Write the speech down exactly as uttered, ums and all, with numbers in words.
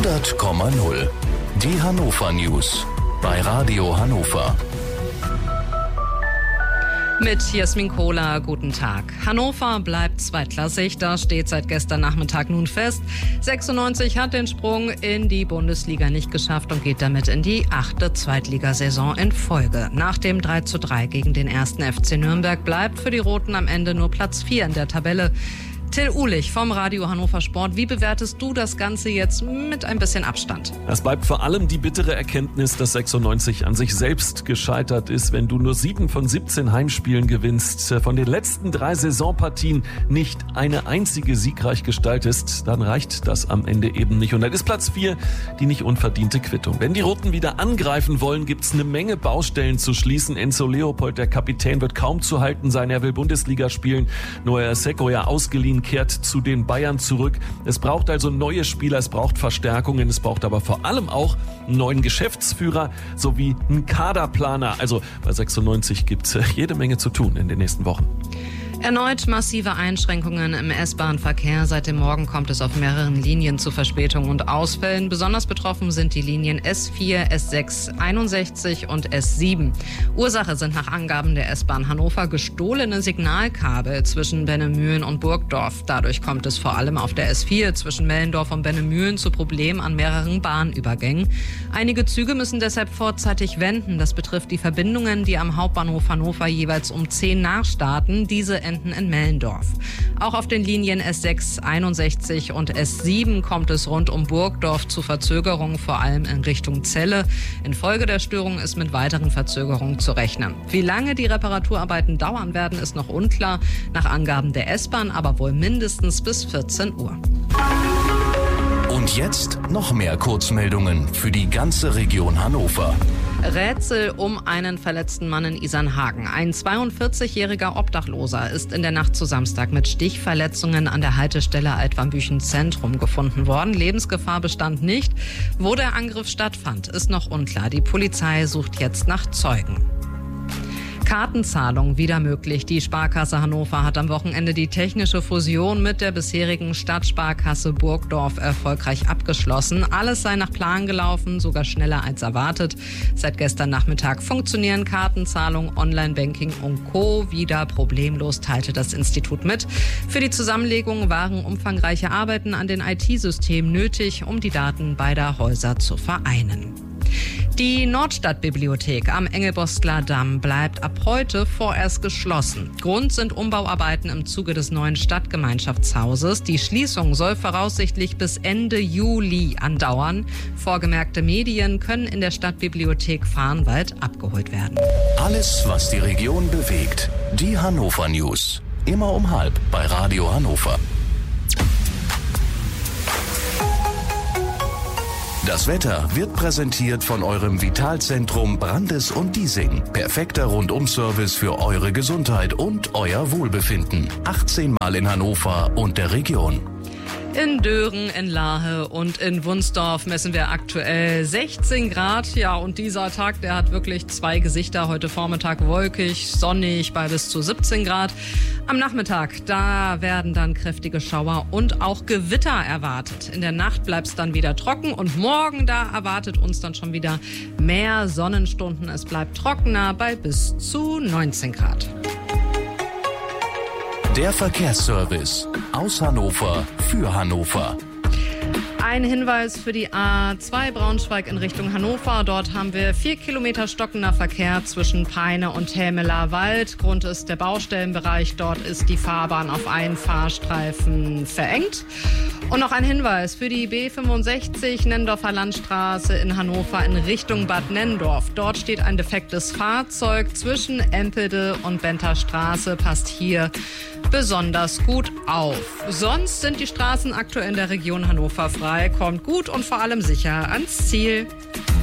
hundert Komma null. Die Hannover News bei Radio Hannover. Mit Jasmin Kohler, guten Tag. Hannover bleibt zweitklassig, das steht seit gestern Nachmittag nun fest. sechsundneunzig hat den Sprung in die Bundesliga nicht geschafft und geht damit in die achte Zweitligasaison in Folge. Nach dem drei zu drei gegen den ersten F C Nürnberg bleibt für die Roten am Ende nur Platz vier in der Tabelle. Till Uhlich vom Radio Hannover Sport. Wie bewertest du das Ganze jetzt mit ein bisschen Abstand? Das bleibt vor allem die bittere Erkenntnis, dass sechsundneunzig an sich selbst gescheitert ist. Wenn du nur sieben von siebzehn Heimspielen gewinnst, von den letzten drei Saisonpartien nicht eine einzige siegreich gestaltest, dann reicht das am Ende eben nicht. Und dann ist Platz vier die nicht unverdiente Quittung. Wenn die Roten wieder angreifen wollen, gibt's eine Menge Baustellen zu schließen. Enzo Leopold, der Kapitän, wird kaum zu halten sein. Er will Bundesliga spielen. Noah Seko, ja ausgeliehen, kehrt zu den Bayern zurück. Es braucht also neue Spieler, es braucht Verstärkungen, es braucht aber vor allem auch einen neuen Geschäftsführer sowie einen Kaderplaner. Also bei sechsundneunzig gibt es jede Menge zu tun in den nächsten Wochen. Erneut massive Einschränkungen im S-Bahn-Verkehr. Seit dem Morgen kommt es auf mehreren Linien zu Verspätungen und Ausfällen. Besonders betroffen sind die Linien S vier, S sechs, einundsechzig und S sieben. Ursache sind nach Angaben der S-Bahn Hannover gestohlene Signalkabel zwischen Bennemühlen und Burgdorf. Dadurch kommt es vor allem auf der S vier zwischen Mellendorf und Bennemühlen zu Problemen an mehreren Bahnübergängen. Einige Züge müssen deshalb vorzeitig wenden. Das betrifft die Verbindungen, die am Hauptbahnhof Hannover jeweils um zehn nachstarten. Diese in Mellendorf. Auch auf den Linien S sechs, einundsechzig und S sieben kommt es rund um Burgdorf zu Verzögerungen, vor allem in Richtung Celle. Infolge der Störung ist mit weiteren Verzögerungen zu rechnen. Wie lange die Reparaturarbeiten dauern werden, ist noch unklar. Nach Angaben der S-Bahn aber wohl mindestens bis vierzehn Uhr. Und jetzt noch mehr Kurzmeldungen für die ganze Region Hannover. Rätsel um einen verletzten Mann in Isernhagen. Ein zweiundvierzigjähriger Obdachloser ist in der Nacht zu Samstag mit Stichverletzungen an der Haltestelle Altwarmbüchen Zentrum gefunden worden. Lebensgefahr bestand nicht. Wo der Angriff stattfand, ist noch unklar. Die Polizei sucht jetzt nach Zeugen. Kartenzahlung wieder möglich. Die Sparkasse Hannover hat am Wochenende die technische Fusion mit der bisherigen Stadtsparkasse Burgdorf erfolgreich abgeschlossen. Alles sei nach Plan gelaufen, sogar schneller als erwartet. Seit gestern Nachmittag funktionieren Kartenzahlung, Online-Banking und Co. wieder problemlos, teilte das Institut mit. Für die Zusammenlegung waren umfangreiche Arbeiten an den I T-Systemen nötig, um die Daten beider Häuser zu vereinen. Die Nordstadtbibliothek am Engelbostler Damm bleibt ab heute vorerst geschlossen. Grund sind Umbauarbeiten im Zuge des neuen Stadtgemeinschaftshauses. Die Schließung soll voraussichtlich bis Ende Juli andauern. Vorgemerkte Medien können in der Stadtbibliothek Farnwald abgeholt werden. Alles, was die Region bewegt. Die Hannover News. Immer um halb bei Radio Hannover. Das Wetter wird präsentiert von eurem Vitalzentrum Brandes und Diesing. Perfekter Rundum-Service für eure Gesundheit und euer Wohlbefinden. achtzehn Mal in Hannover und der Region. In Dören, in Lahe und in Wunsdorf messen wir aktuell sechzehn Grad. Ja, und dieser Tag, der hat wirklich zwei Gesichter. Heute Vormittag wolkig, sonnig bei bis zu siebzehn Grad. Am Nachmittag, da werden dann kräftige Schauer und auch Gewitter erwartet. In der Nacht bleibt es dann wieder trocken und morgen, da erwartet uns dann schon wieder mehr Sonnenstunden. Es bleibt trockener bei bis zu neunzehn Grad. Der Verkehrsservice aus Hannover für Hannover. Ein Hinweis für die A zwei Braunschweig in Richtung Hannover. Dort haben wir vier Kilometer stockender Verkehr zwischen Peine und Hämeler Wald. Grund ist der Baustellenbereich. Dort ist die Fahrbahn auf einen Fahrstreifen verengt. Und noch ein Hinweis für die B fünfundsechzig Nennendorfer Landstraße in Hannover in Richtung Bad Nenndorf. Dort steht ein defektes Fahrzeug zwischen Empelde und Benter Straße. Passt hier besonders gut auf. Sonst sind die Straßen aktuell in der Region Hannover frei. Kommt gut und vor allem sicher ans Ziel.